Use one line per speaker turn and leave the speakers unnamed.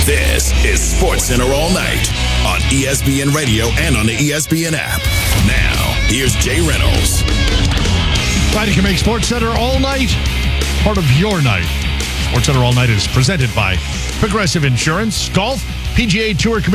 This is SportsCenter All Night on ESPN Radio and on the ESPN app. Now, here's Jay Reynolds.
Glad you can make SportsCenter All Night part of your night. SportsCenter All Night is presented by Progressive Insurance, Golf, PGA Tour Commission.